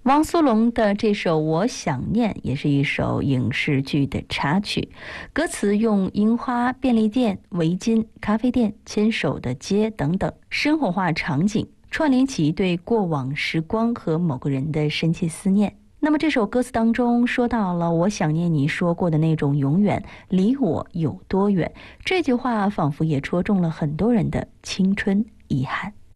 汪苏泷的这首《我想念》也是一首影视剧的插曲，歌词用樱花、便利店、围巾、咖啡店、牵手的街等等生活化场景，串联起对过往时光和某个人的深切思念。那么这首歌词当中说到了我想念你说过的那种永远，离我有多远，这句话仿佛也戳中了很多人的青春遗憾。